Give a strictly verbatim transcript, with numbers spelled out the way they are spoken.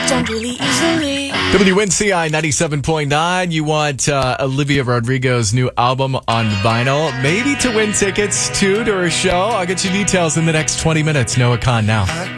done really easily. W N C I ninety-seven point nine. You want uh, Olivia Rodrigo's new album on vinyl, maybe to win tickets too to her show. I'll get you details in the next twenty minutes. Noah Khan now.